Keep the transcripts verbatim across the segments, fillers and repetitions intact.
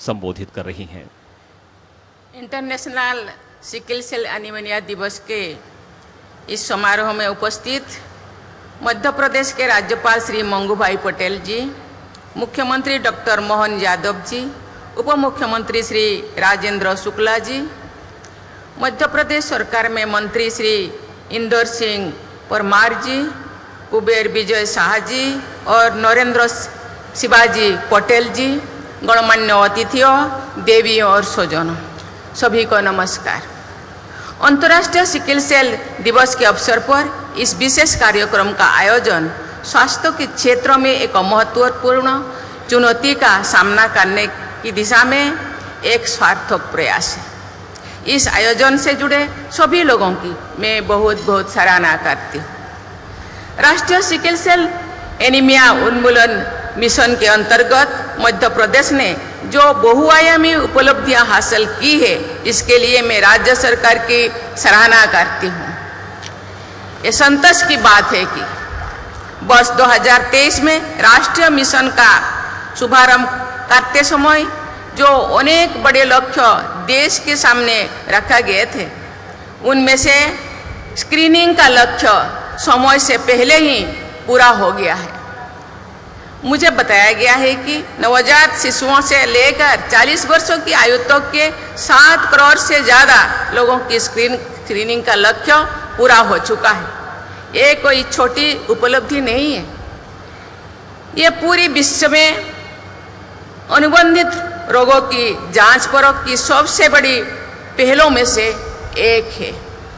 संबोधित कर रही हैं। इंटरनेशनल सिकल सेल एनीमिया दिवस के इस समारोह में उपस्थित मध्य प्रदेश के राज्यपाल श्री मंगूभाई पटेल जी, मुख्यमंत्री डॉक्टर मोहन यादव जी, उप मुख्यमंत्री श्री राजेंद्र शुक्ला जी, मध्य प्रदेश सरकार में मंत्री श्री इंदर सिंह परमार जी, कुबेर विजय शाह जी और नरेंद्र शिवाजी पटेल जी, गणमान्य अतिथियों, देवियों और स्वजनों, सभी को नमस्कार। अंतर्राष्ट्रीय सिकल सेल दिवस के अवसर पर इस विशेष कार्यक्रम का आयोजन स्वास्थ्य के क्षेत्र में एक महत्वपूर्ण चुनौती का सामना करने की दिशा में एक सार्थक प्रयास है। इस आयोजन से जुड़े सभी लोगों की मैं बहुत बहुत सराहना करती हूँ। राष्ट्रीय सिकल सेल एनीमिया उन्मूलन मिशन के अंतर्गत मध्य प्रदेश ने जो बहुआयामी उपलब्धियां हासिल की है, इसके लिए मैं राज्य सरकार की सराहना करती हूँ। ये संतोष की बात है कि वर्ष दो हज़ार तेईस में राष्ट्रीय मिशन का शुभारंभ करते समय जो अनेक बड़े लक्ष्य देश के सामने रखा गए थे, उनमें से स्क्रीनिंग का लक्ष्य समय से पहले ही पूरा हो गया है। मुझे बताया गया है कि नवजात शिशुओं से लेकर चालीस वर्षों की आयु तक के सात करोड़ से ज़्यादा लोगों की स्क्रीन स्क्रीनिंग का लक्ष्य पूरा हो चुका है। ये कोई छोटी उपलब्धि नहीं है। ये पूरी विश्व में अनुबंधित रोगों की जांच परख की सबसे बड़ी पहलों में से एक है।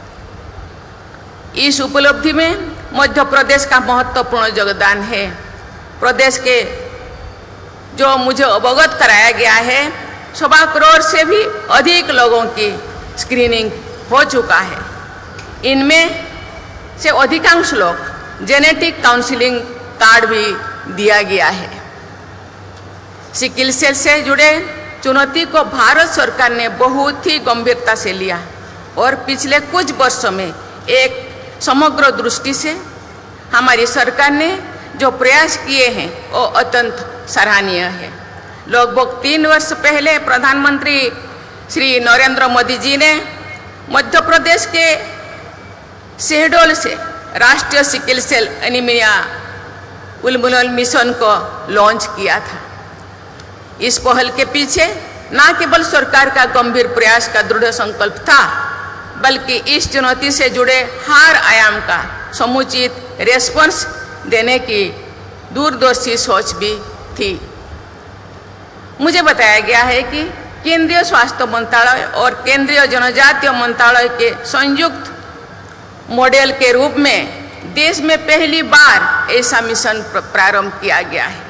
इस उपलब्धि में मध्य प्रदेश का महत्वपूर्ण योगदान है। प्रदेश के जो मुझे अवगत कराया गया है, सवा करोड़ से भी अधिक लोगों की स्क्रीनिंग हो चुका है। इनमें से अधिकांश लोग जेनेटिक काउंसलिंग कार्ड भी दिया गया है। सिकल सेल से जुड़े चुनौती को भारत सरकार ने बहुत ही गंभीरता से लिया और पिछले कुछ वर्षों में एक समग्र दृष्टि से हमारी सरकार ने जो प्रयास किए हैं वो अत्यंत सराहनीय है। लगभग तीन वर्ष पहले प्रधानमंत्री श्री नरेंद्र मोदी जी ने मध्य प्रदेश के शहडोल से राष्ट्रीय सिकल सेल एनीमिया उन्मूलन मिशन को लॉन्च किया था। इस पहल के पीछे न केवल सरकार का गंभीर प्रयास का दृढ़ संकल्प था, बल्कि इस चुनौती से जुड़े हर आयाम का समुचित रेस्पॉन्स देने की दूरदर्शी सोच भी थी। मुझे बताया गया है कि केंद्रीय स्वास्थ्य मंत्रालय और केंद्रीय जनजातीय मंत्रालय के संयुक्त मॉडल के रूप में देश में पहली बार ऐसा मिशन प्रारंभ किया गया है।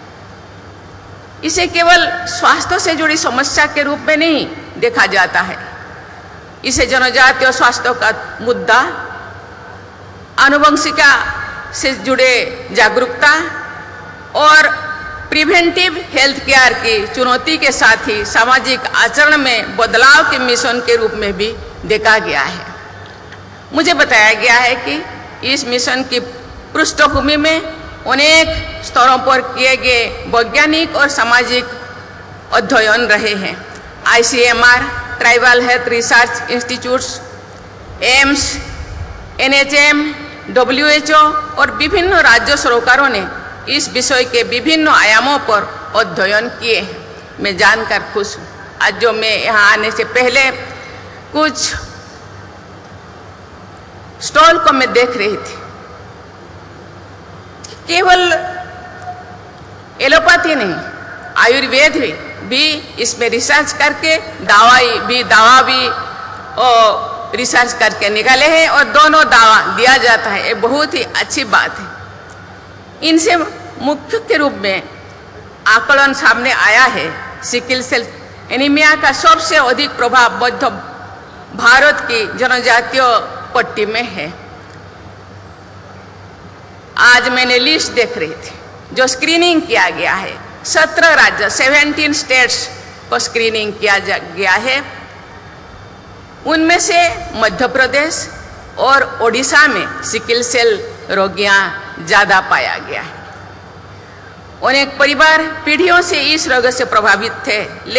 इसे केवल स्वास्थ्य से जुड़ी समस्या के रूप में नहीं देखा जाता है। इसे जनजातीय स्वास्थ्य का मुद्दा, आनुवंशिकता से जुड़े जागरूकता और प्रिवेंटिव हेल्थ केयर की चुनौती के साथ ही सामाजिक आचरण में बदलाव के मिशन के रूप में भी देखा गया है। मुझे बताया गया है कि इस मिशन की पृष्ठभूमि में अनेक स्तरों पर किए गए वैज्ञानिक और सामाजिक अध्ययन रहे हैं। आई C M R, tribal health research institutes, AIIMS, N H M, W H O और विभिन्न राज्य सरकारों ने इस विषय के विभिन्न आयामों पर अध्ययन किए हैं। मैं जानकर खुश हूँ। आज जो मैं यहाँ आने से पहले कुछ स्टॉल को मैं देख रही थी, केवल एलोपैथी नहीं, आयुर्वेद भी, भी इसमें रिसर्च करके दवाई भी दवा भी और रिसर्च करके निकाले हैं और दोनों दावा दिया जाता है। ये बहुत ही अच्छी बात है। इनसे मुख्य के रूप में आकलन सामने आया है। सिकल सेल एनीमिया का सबसे अधिक प्रभाव मध्य भारत की जनजातीय पट्टी में है। आज मैंने लिस्ट देख रही थी जो स्क्रीनिंग किया गया है। सत्रह राज्य सेवेंटीन स्टेट्स को स्क्रीनिंग किया गया है। उनमें से मध्य प्रदेश और ओडिशा में सिकल सेल रोगियां ज़्यादा पाया गया है। अनेक परिवार पीढ़ियों से इस रोग से प्रभावित थे।